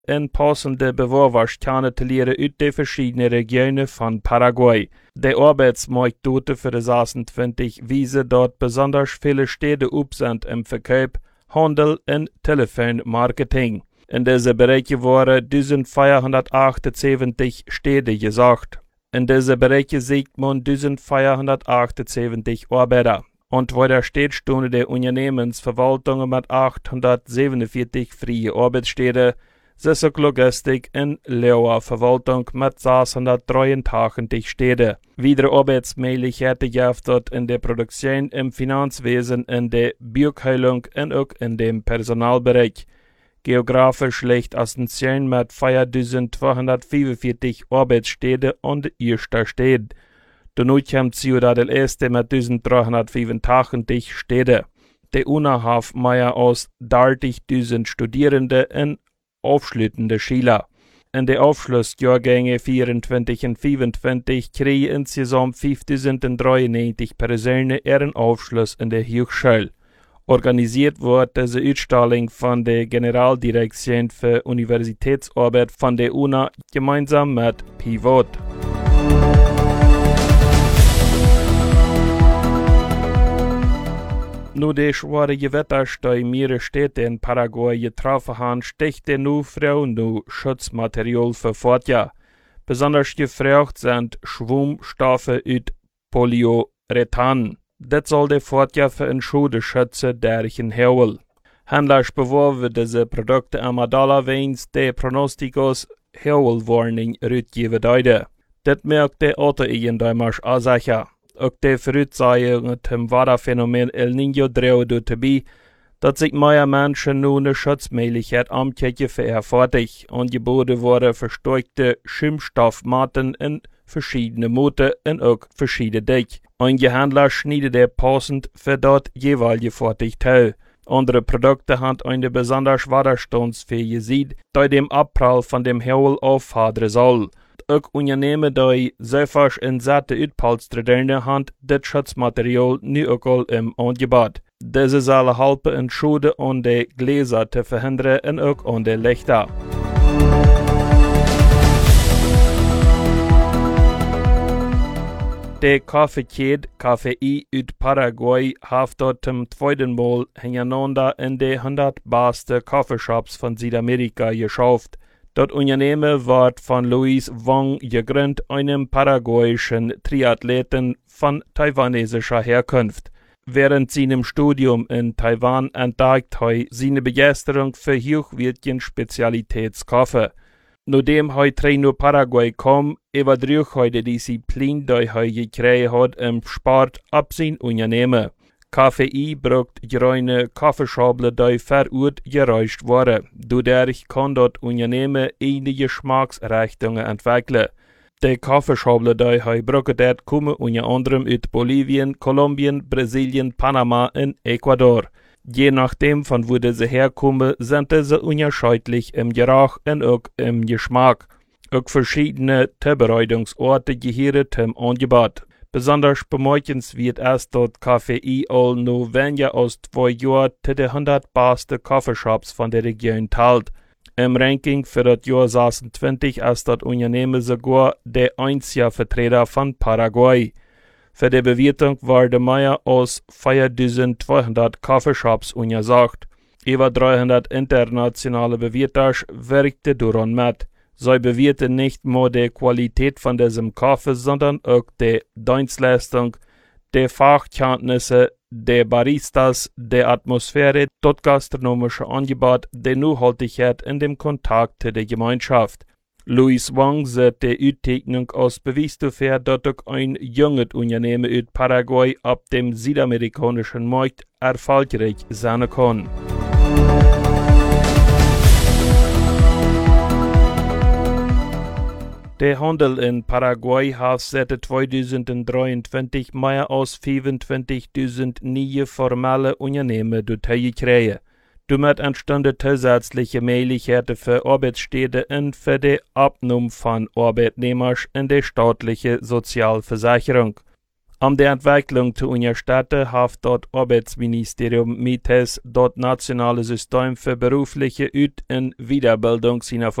en passende bewonerskerne te leren uit de verschiedene regionen van Paraguay. De Arbeitsmarkt dort für de 26 wiese dort besonders viele Städte op sind im Verkauf, Handel en Telefonmarketing. In deze Bereiche waren 1478 Städte gesagt. In deze Bereiche sieht man 1478 Arbeiter. Und weiter steht Stunde der Unternehmensverwaltung mit 847 freie Arbeitsstätte, Sessok Logistik in Leua Verwaltung mit 683 Städte. Wieder Arbeitsmöglichkeiten gibt dort in der Produktion, im Finanzwesen, in der Buchhaltung und auch in dem Personalbereich. Geografisch liegt Ascension mit 4245 Arbeitsstädte und erster Stadt. Danach kommt Ciudad del Este mit 1385 Städte. Die UNA hat mehr als 30.000 Studierende und aufschließende Schüler. In den Aufschlussjahrgängen 24 und 25 kriegen insgesamt 5093 Personen ihren Aufschluss in der Hochschule. Organisiert wird diese Ausstellung von der Generaldirektion für Universitätsarbeit von der UNA gemeinsam mit Pivot. Nur die schwere Gewitter, die mehrere Städte in Paraguay getroffen haben, stichte nur Frau nur Schutzmaterial für Fortjahr. Besonders gefragt sind Schwimmstoffe und Polyurethan. Das soll der Fortjahr für ein Schutz schützen, der ich in Hewel. Händlers beworben diese Produkte am allerwenigsten der Pronostikos Hewel-Warning rückgeben deute. Das merkt der Auto-Eigentümer sicher. Auch die Voraussagungen zum Wetterphänomen El Niño drehen dabei, dass sich mehr Menschen nun eine Schutzmöglichkeit amtliche verfertigt. Angeboten wurden verstärkte Schimmstoffmatten in verschiedene Motor und auch verschiedene Dick. Einige Händler schneiden der passend für dort jeweilige fertigt teil. Andere Produkte haben eine besonders widerstandsfähige Seite, die dem Abprall von dem Hewel aufhadern soll. Auch Unternehmen, die selbst in satte Utpolsterderne haben, das Schutzmaterial nu auch im Angebot. Diese soll helfen, in Schäden an die Gläser zu verhindern und auch an die Lichter. Der Kaffeekette Café uit Paraguay hat dort zum zweiten Mal hintereinander in die 100 besten Kaffeeshops von Südamerika geschafft. Das Unternehmen wird von Luis Wang gegründet, einem paraguayischen Triathleten von taiwanesischer Herkunft. Während seinem Studium in Taiwan entdeckt er seine Begeisterung für hochwertigen Spezialitätskaffee. Nachdem er nach Paraguay kam, übertrug er die Disziplin, die er gekriegt hat im Sport, ab sein Unternehmen. KFI braucht reine Kaffeeschable, die vor Ort gereicht wurden. Dadurch kann das Unternehmen einige Geschmacksrichtungen entwickeln. Die Kaffeeschable, die er braucht, kommen unter anderem aus Bolivien, Kolumbien, Brasilien, Panama und Ecuador. Je nachdem, von wo diese herkommen, sind diese unterschiedlich im Geruch und auch im Geschmack. Auch verschiedene Zubereitungsorte gehören zum Angebot. Besonders bemerkenswert ist, dass KFI all nur weniger als 2 Jahre zu den 100 besten Kaffeeshops von der Region teilt. Im Ranking für das Jahr 26 ist das Unternehmen sogar der einzige Vertreter von Paraguay. Für die Bewertung werden mehr als 4200 Kaffeeshops untersucht. Über 300 internationale Bewerter wirkten daran mit. Sie bewerten nicht nur die Qualität von diesem Kaffee, sondern auch die Dienstleistung, die Fachkenntnisse, die Baristas, die Atmosphäre, das gastronomische Angebot, die Nachhaltigkeit in dem Kontakt zu der Gemeinschaft. Luis Wang sieht die Uteignung als Beweis dafür, dass auch ein junges Unternehmen aus Paraguay ab dem südamerikanischen Markt erfolgreich sein kann. Der Handel in Paraguay hat seit 2023 mehr als 25.000 neue formelle Unternehmen gekriegt. Damit entstanden zusätzliche Möglichkeiten für Arbeitsstätten und für die Abnahme von Arbeitnehmern in der staatlichen Sozialversicherung. Am der Entwicklung zu unserer Städte hat das Arbeitsministerium mit das nationale System für berufliche Ut- und Weiterbildung seiner